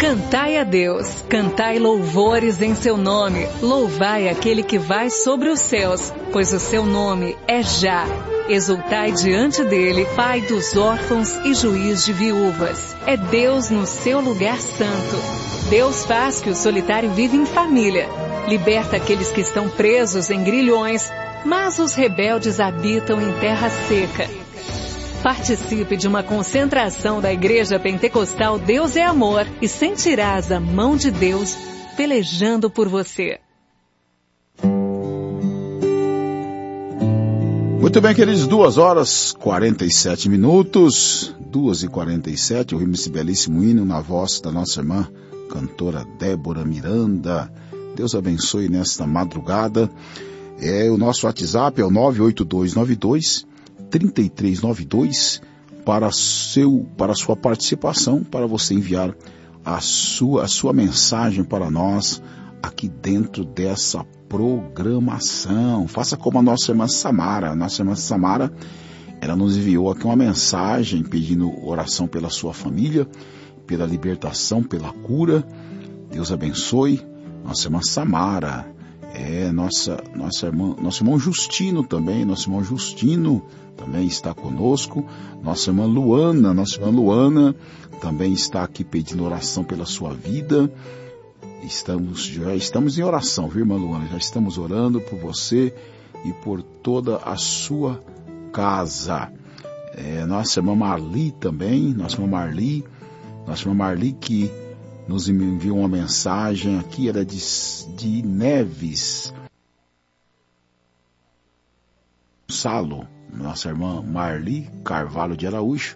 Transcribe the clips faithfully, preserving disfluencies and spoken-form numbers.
Cantai a Deus, cantai louvores em seu nome, louvai aquele que vai sobre os céus, pois o seu nome é Já. Exultai diante dele, Pai dos órfãos e juiz de viúvas. É Deus no seu lugar santo. Deus faz que o solitário viva em família. Liberta aqueles que estão presos em grilhões, mas os rebeldes habitam em terra seca. Participe de uma concentração da Igreja Pentecostal Deus é Amor e sentirás a mão de Deus pelejando por você. Muito bem, queridos, duas horas quarenta e sete minutos, duas e quarenta e sete, ouvimos esse belíssimo hino na voz da nossa irmã, cantora Débora Miranda. Deus abençoe nesta madrugada. É, o nosso WhatsApp é o nove oito dois nove dois, três três nove dois para, seu, para a sua participação, para você enviar a sua, a sua mensagem para nós aqui dentro dessa programação. Faça como a nossa irmã Samara. A nossa irmã Samara, ela nos enviou aqui uma mensagem pedindo oração pela sua família, pela libertação, pela cura. Deus abençoe. Nossa irmã Samara, é nossa, nossa irmã, nosso irmão Justino também, nosso irmão Justino também está conosco. Nossa irmã Luana, nossa irmã Luana também está aqui pedindo oração pela sua vida. Estamos, já estamos em oração, viu, irmã Luana? Já estamos orando por você e por toda a sua casa. É, nossa irmã Marli também, nossa irmã Marli, nossa irmã Marli que nos enviou uma mensagem aqui, era de, de Neves Salo, nossa irmã Marli Carvalho de Araújo.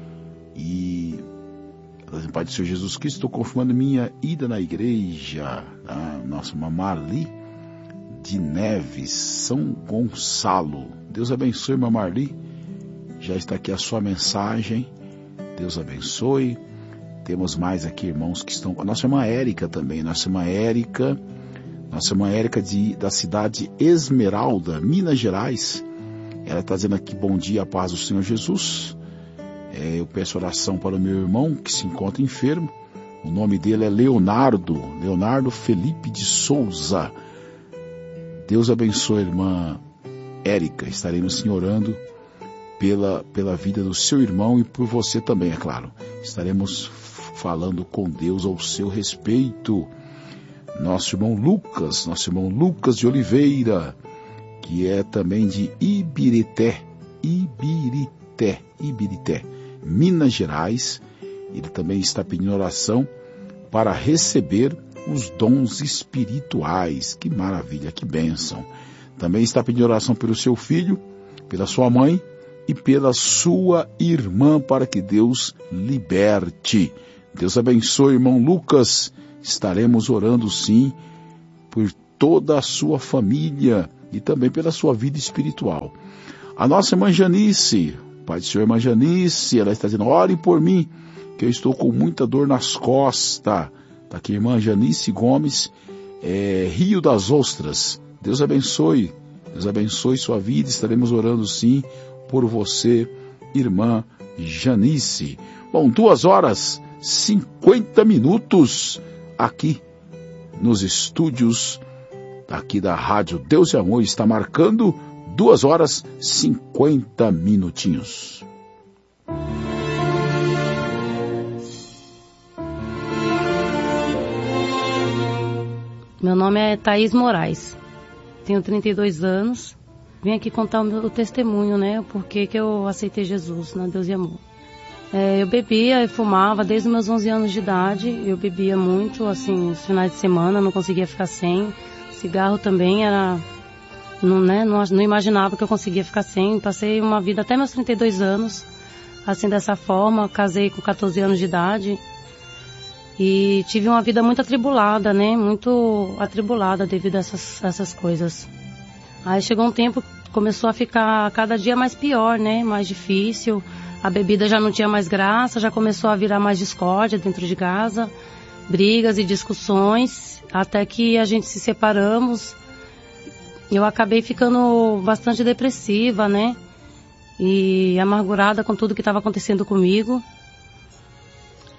E Pai do Senhor Jesus Cristo, estou confirmando minha ida na igreja. A nossa irmã Marli de Neves, São Gonçalo. Deus abençoe, irmã Marli. Já está aqui a sua mensagem. Deus abençoe. Temos mais aqui irmãos que estão... A nossa irmã Érica também. Nossa irmã Érica. Nossa irmã Érica de, da cidade Esmeralda, Minas Gerais. Ela está dizendo aqui, bom dia, a paz do Senhor Jesus. É, eu peço oração para o meu irmão que se encontra enfermo. O nome dele é Leonardo, Leonardo Felipe de Souza. Deus abençoe, irmã Érica. Estaremos sim orando pela, pela vida do seu irmão e por você também, é claro. Estaremos falando com Deus ao seu respeito. Nosso irmão Lucas, nosso irmão Lucas de Oliveira, que é também de Ibirité, Ibirité, Ibirité, Minas Gerais. Ele também está pedindo oração para receber os dons espirituais. Que maravilha, que bênção. Também está pedindo oração pelo seu filho, pela sua mãe e pela sua irmã, para que Deus liberte. Deus abençoe, irmão Lucas. Estaremos orando sim por toda a sua família e também pela sua vida espiritual. A nossa irmã Janice, Pai do Senhor, irmã Janice, ela está dizendo, orem por mim, que eu estou com muita dor nas costas. Está aqui, irmã Janice Gomes, é, Rio das Ostras. Deus abençoe, Deus abençoe sua vida. Estaremos orando sim por você, irmã Janice. Bom, duas horas, cinquenta minutos aqui nos estúdios aqui da Rádio Deus e Amor. Está marcando duas horas, cinquenta minutinhos. Meu nome é Thaís Moraes, tenho trinta e dois anos, vim aqui contar o meu testemunho, né, o porquê que eu aceitei Jesus na Deus e Amor. É, eu bebia e fumava desde os meus onze anos de idade, eu bebia muito, assim, nos finais de semana, não conseguia ficar sem, cigarro também era, não, né, não, não imaginava que eu conseguia ficar sem, passei uma vida até meus trinta e dois anos, assim, dessa forma, casei com quatorze anos de idade, e tive uma vida muito atribulada, né? Muito atribulada devido a essas, essas coisas. Aí chegou um tempo que começou a ficar cada dia mais pior, né? Mais difícil. A bebida já não tinha mais graça, já começou a virar mais discórdia dentro de casa. Brigas e discussões, até que a gente se separamos. Eu acabei ficando bastante depressiva, né? E amargurada com tudo que estava acontecendo comigo.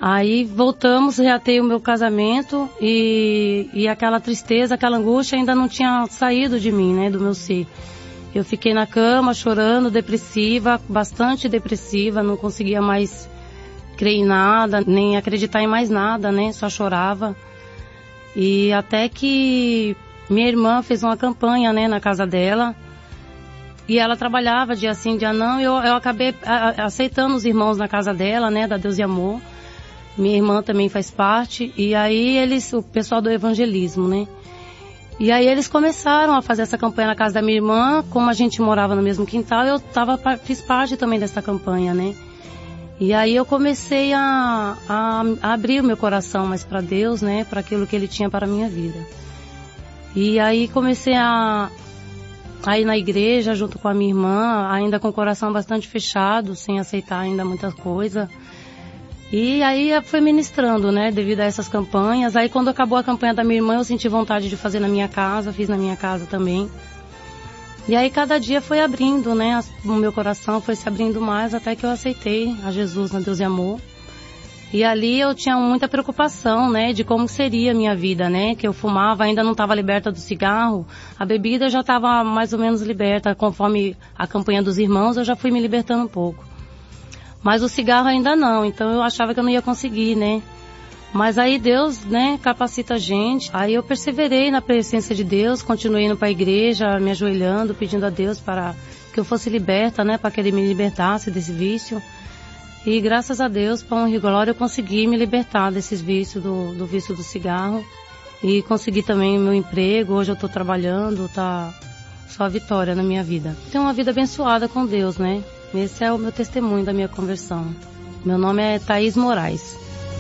Aí voltamos, reatei o meu casamento e, e aquela tristeza, aquela angústia ainda não tinha saído de mim, né, do meu ser. Eu fiquei na cama chorando, depressiva, bastante depressiva, não conseguia mais crer em nada, nem acreditar em mais nada, né, só chorava. E até que minha irmã fez uma campanha, né, na casa dela, e ela trabalhava dia sim, dia não, e eu, eu acabei a, aceitando os irmãos na casa dela, né, da Deus e Amor. Minha irmã também faz parte, e aí eles, o pessoal do evangelismo, né. E aí eles começaram a fazer essa campanha na casa da minha irmã, como a gente morava no mesmo quintal, eu tava, fiz parte também dessa campanha, né. E aí eu comecei a, a, a abrir o meu coração mais para Deus, né, para aquilo que Ele tinha para a minha vida. E aí comecei a, a ir na igreja junto com a minha irmã, ainda com o coração bastante fechado, sem aceitar ainda muita coisa. E aí foi ministrando, né, devido a essas campanhas. Aí quando acabou a campanha da minha irmã, eu senti vontade de fazer na minha casa, fiz na minha casa também. E aí cada dia foi abrindo, né, o meu coração foi se abrindo mais até que eu aceitei a Jesus na Deus e Amor. E ali eu tinha muita preocupação, né, de como seria a minha vida, né, que eu fumava, ainda não estava liberta do cigarro, a bebida já estava mais ou menos liberta, conforme a campanha dos irmãos eu já fui me libertando um pouco. Mas o cigarro ainda não, então eu achava que eu não ia conseguir, né. Mas aí Deus, né, capacita a gente. Aí eu perseverei na presença de Deus, continuei indo para a igreja, me ajoelhando, pedindo a Deus para que eu fosse liberta, né, para que Ele me libertasse desse vício. E graças a Deus, para honra e glória, eu consegui me libertar desses vícios, do, do vício do cigarro. E consegui também meu emprego, hoje eu estou trabalhando, tá só a vitória na minha vida. Tenho uma vida abençoada com Deus, né. Esse é o meu testemunho da minha conversão. Meu nome é Thaís Moraes.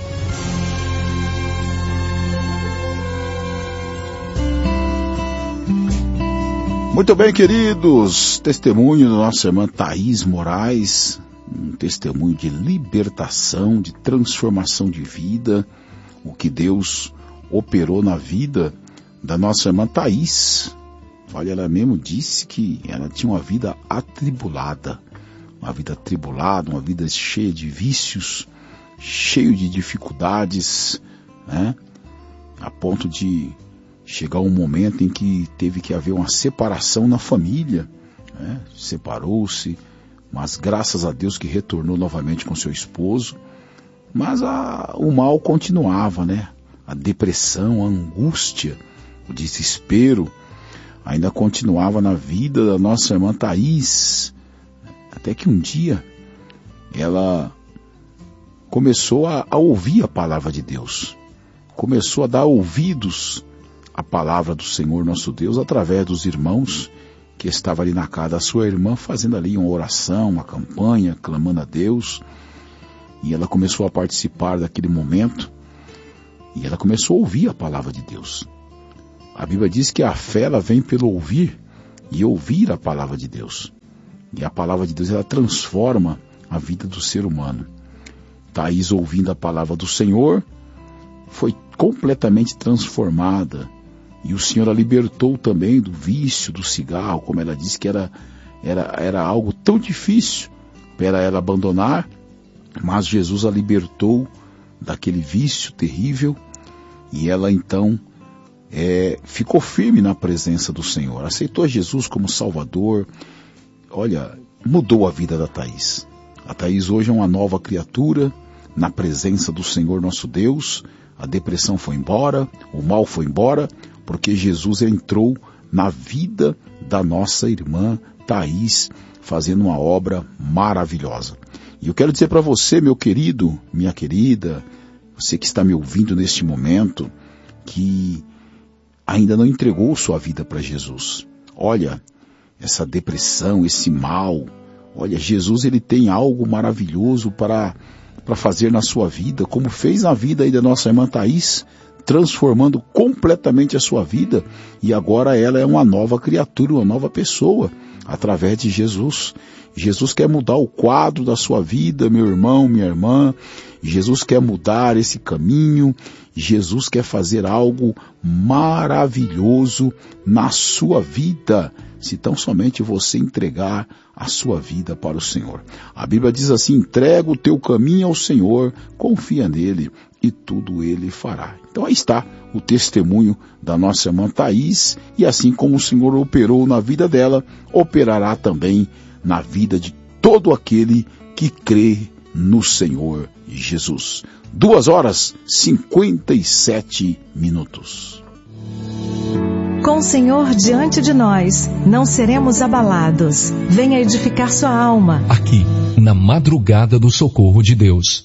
Muito bem, queridos, testemunho da nossa irmã Thaís Moraes, um testemunho de libertação, de transformação de vida, o que Deus operou na vida da nossa irmã Thaís. Olha, ela mesmo disse que ela tinha uma vida atribulada, uma vida atribulada, uma vida cheia de vícios, cheia de dificuldades, né? A ponto de chegar um momento em que teve que haver uma separação na família, né? Separou-se, mas graças a Deus que retornou novamente com seu esposo, mas a, o mal continuava, né? A depressão, a angústia, o desespero, ainda continuava na vida da nossa irmã Thaís, até que um dia ela começou a, a ouvir a palavra de Deus, começou a dar ouvidos a palavra do Senhor nosso Deus através dos irmãos que estavam ali na casa da sua irmã, fazendo ali uma oração, uma campanha, clamando a Deus. E ela começou a participar daquele momento e ela começou a ouvir a palavra de Deus. A Bíblia diz que a fé ela vem pelo ouvir e ouvir a palavra de Deus. E a palavra de Deus ela transforma a vida do ser humano. Thaís, ouvindo a palavra do Senhor, foi completamente transformada. E o Senhor a libertou também do vício do cigarro, como ela disse que era, era, era algo tão difícil para ela abandonar, mas Jesus a libertou daquele vício terrível e ela então é, ficou firme na presença do Senhor, aceitou Jesus como Salvador. Olha, mudou a vida da Thaís. A Thaís hoje é uma nova criatura na presença do Senhor nosso Deus. A depressão foi embora, o mal foi embora, porque Jesus entrou na vida da nossa irmã Thaís, fazendo uma obra maravilhosa. E eu quero dizer para você, meu querido, minha querida, você que está me ouvindo neste momento, que ainda não entregou sua vida para Jesus. Olha, essa depressão, esse mal, olha, Jesus ele tem algo maravilhoso para, para fazer na sua vida, como fez na vida aí da nossa irmã Thaís, transformando completamente a sua vida, e agora ela é uma nova criatura, uma nova pessoa, através de Jesus. Jesus quer mudar o quadro da sua vida, meu irmão, minha irmã, Jesus quer mudar esse caminho, Jesus quer fazer algo maravilhoso na sua vida, se tão somente você entregar a sua vida para o Senhor. A Bíblia diz assim: entrega o teu caminho ao Senhor, confia nele e tudo ele fará. Então aí está o testemunho da nossa irmã Thaís, e assim como o Senhor operou na vida dela, operará também na vida de todo aquele que crê no Senhor Jesus. Duas horas, cinquenta e sete minutos. Com o Senhor diante de nós, não seremos abalados. Venha edificar sua alma. Aqui, na madrugada do socorro de Deus.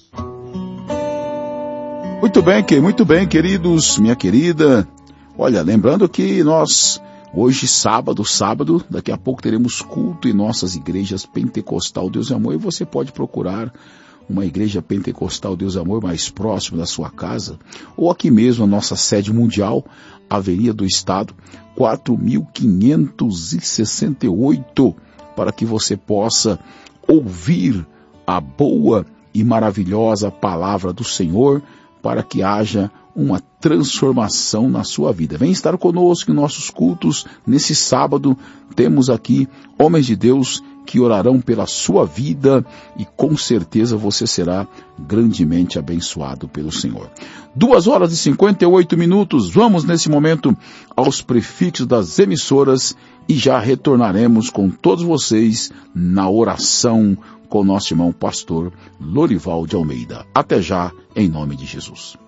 Muito bem, muito bem, queridos, minha querida. Olha, lembrando que nós, hoje, sábado, sábado, daqui a pouco teremos culto em nossas igrejas Pentecostal Deus e Amor, e você pode procurar uma igreja Pentecostal Deus e Amor mais próxima da sua casa, ou aqui mesmo a nossa sede mundial, Avenida do Estado, quatro mil quinhentos e sessenta e oito, para que você possa ouvir a boa e maravilhosa palavra do Senhor, para que haja uma transformação na sua vida. Vem estar conosco em nossos cultos. Nesse sábado temos aqui homens de Deus que orarão pela sua vida, e com certeza você será grandemente abençoado pelo Senhor. Duas horas e cinquenta e oito minutos. Vamos nesse momento aos prefixos das emissoras e já retornaremos com todos vocês na oração com nosso irmão pastor Lorival de Almeida. Até já, em nome de Jesus.